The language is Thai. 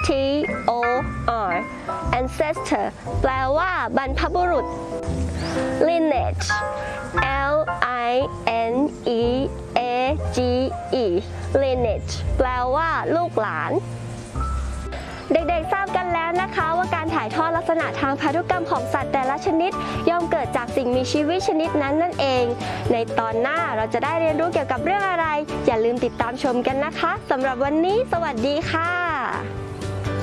O R ancestor แปลว่าบรรพบุรุษ lineage L I N E A G E lineage แปลว่าลูกหลานเด็กๆทราบกันแล้วนะคะว่าการถ่ายทอดลักษณะทางพันธุกรรมของสัตว์แต่ละชนิดย่อมเกิดจากสิ่งมีชีวิตชนิดนั้นนั่นเองในตอนหน้าเราจะได้เรียนรู้เกี่ยวกับเรื่องอะไรอย่าลืมติดตามชมกันนะคะสำหรับวันนี้สวัสดีค่ะ